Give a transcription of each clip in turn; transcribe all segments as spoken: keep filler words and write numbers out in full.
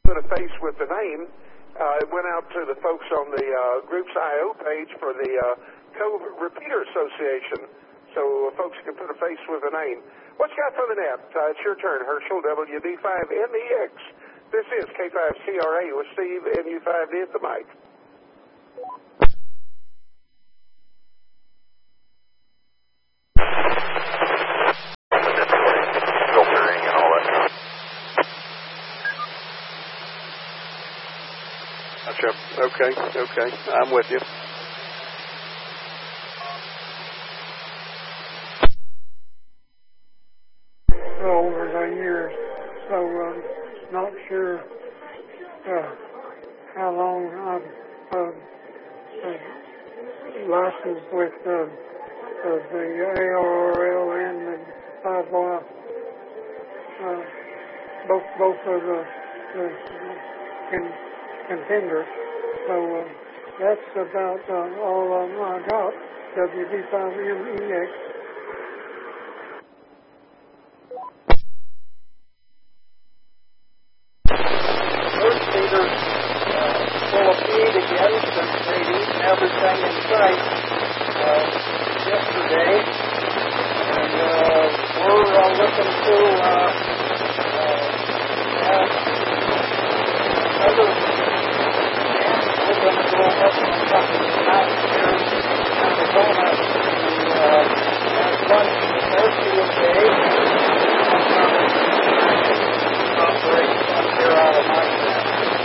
put a face with the name. Uh, it went out to the folks on the uh, group's I O page for the uh, Cove Repeater Association, so folks can put a face with a name. What you got for the net? Uh, it's your turn, Herschel, W D five N E X. This is K five C R A with Steve, N U five D at the mic. Filtering and all that stuff. Gotcha. Okay, okay. I'm with you. Over the years, so um, not sure uh, how long I've uh, uh, licensed with uh, uh, the A R L and the five Y, uh, both both of the, the con- contenders. So uh, that's about uh, all um, I got. W D five M E X. Full of feed again, since they've eaten everything in sight uh, yesterday. And uh, we're uh, looking to uh, uh, have another camp. We're going to go up on top of the mountain here in Arizona to uh, have lunch Garfield Day. Operation up here out of my camp.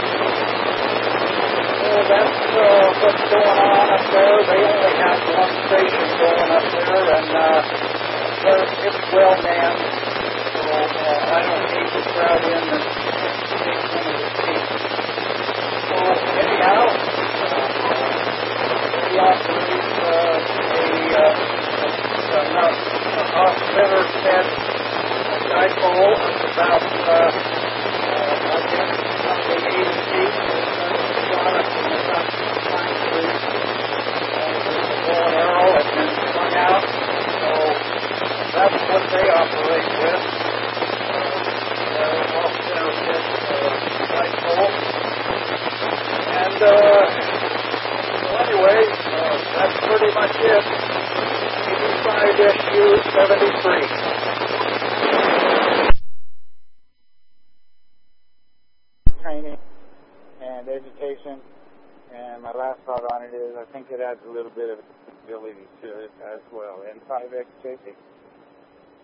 Well, that's uh, what's going on up there. They only have one station going up there, and uh, it's well manned. So uh, I don't need to crowd in and take one of the seats. So anyhow, uh, we operate uh, a, uh, a, a, a off-center set dipole of about, uh, uh, I guess, probably eighty feet. Product in the top line through uh, the bow and arrow and then swung out. So that's what they operate with. Uh, they're off center pit uh, dipole. And uh, so anyway, uh, that's pretty much it. eighty-five S U seventy-three. Training and education, and my last thought on it is I think it adds a little bit of ability to it as well. N five X J C.